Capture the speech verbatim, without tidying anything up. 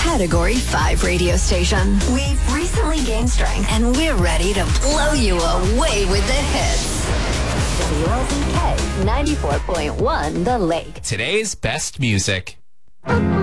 Category five radio station. We've recently gained strength and we're ready to blow you away with the hits. W L Z K ninety-four point one The Lake. Today's best music.